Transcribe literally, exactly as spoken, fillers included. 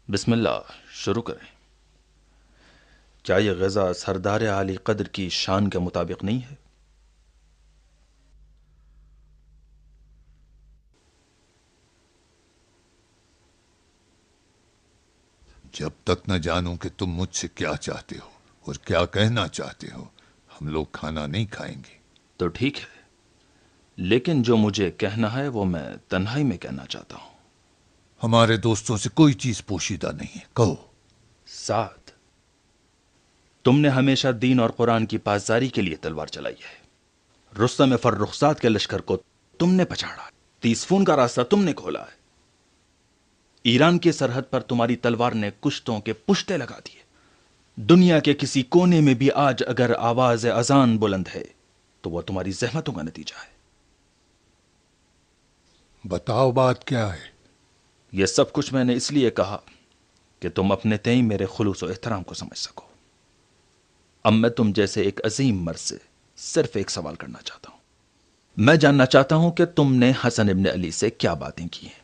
بسم اللہ شروع کریں۔ کیا یہ غزہ سردار عالی قدر کی شان کے مطابق نہیں ہے؟ جب تک نہ جانوں کہ تم مجھ سے کیا چاہتے ہو اور کیا کہنا چاہتے ہو، ہم لوگ کھانا نہیں کھائیں گے۔ تو ٹھیک ہے، لیکن جو مجھے کہنا ہے وہ میں تنہائی میں کہنا چاہتا ہوں۔ ہمارے دوستوں سے کوئی چیز پوشیدہ نہیں ہے، کہو۔ سعد، تم نے ہمیشہ دین اور قرآن کی پاسداری کے لیے تلوار چلائی ہے۔ رستم فرخزاد کے لشکر کو تم نے پچھاڑا، تیسفون کا راستہ تم نے کھولا ہے۔ ایران کی سرحد پر تمہاری تلوار نے کشتوں کے پشتے لگا دیے۔ دنیا کے کسی کونے میں بھی آج اگر آواز اذان بلند ہے تو وہ تمہاری زحمتوں کا نتیجہ ہے۔ بتاؤ بات کیا ہے؟ یہ سب کچھ میں نے اس لیے کہا کہ تم اپنے تئیں میرے خلوص و احترام کو سمجھ سکو۔ اب میں تم جیسے ایک عظیم مرد سے صرف ایک سوال کرنا چاہتا ہوں۔ میں جاننا چاہتا ہوں کہ تم نے حسن ابن علی سے کیا باتیں کی ہیں۔